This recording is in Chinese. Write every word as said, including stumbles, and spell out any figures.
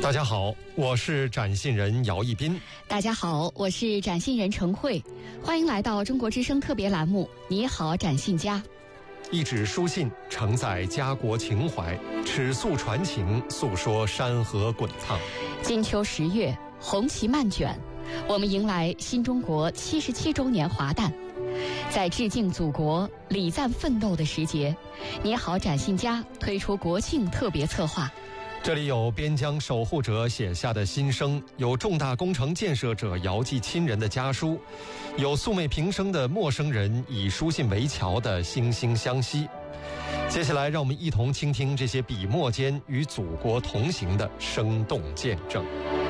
大家好，我是展信人姚一斌。 大家好，我是展信人程慧。欢迎来到中国之声特别栏目《你好，展信家》。 一纸书信承载家国情怀，尺素传情，诉说山河滚烫。 金秋十月，红旗漫卷，我们迎来新中国七十七周年华诞。在致敬祖国、礼赞奋斗的时节，你好，展信家推出国庆特别策划。 这里有边疆守护者写下的心声，有重大工程建设者遥寄亲人的家书，有素昧平生的陌生人以书信为桥的惺惺相惜。接下来让我们一同倾听这些笔墨间与祖国同行的生动见证。